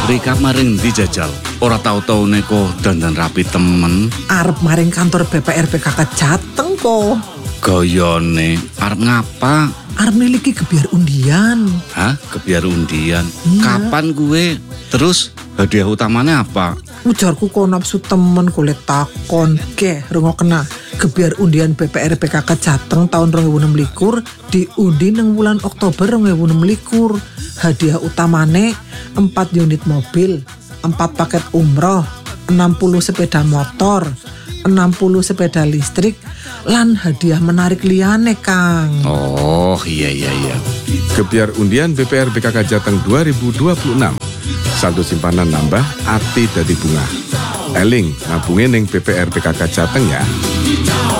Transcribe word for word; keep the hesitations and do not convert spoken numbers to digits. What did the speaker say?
Rika maring ndi jajal? Ora tau-tau neko dandan rapi temen. Arep maring kantor B P R B K K Jateng kok. Goyone, arep ngapa? Arep miliki gebiar undian. Hah? Gebiar undian? Iya. Kapan gue? Terus hadiah utamanya apa? Ujarku kok nafsu temen kulit takon. Ke, rungokna. Gebiar undian B P R B K K Jateng tahun dua ribu enam belas diundi nang bulan Oktober dua ribu enam belas. Hadiah utamane empat unit mobil, empat paket umroh, enam puluh sepeda motor, enam puluh sepeda listrik, lan hadiah menarik liyane, Kang. Oh, iya iya iya. Gebiar undian B P R B K K Jateng dua ribu dua puluh enam. Saldo simpanan nambah, ati dadi bunga. Eling, nabungin ning B P R B K K Jateng ya.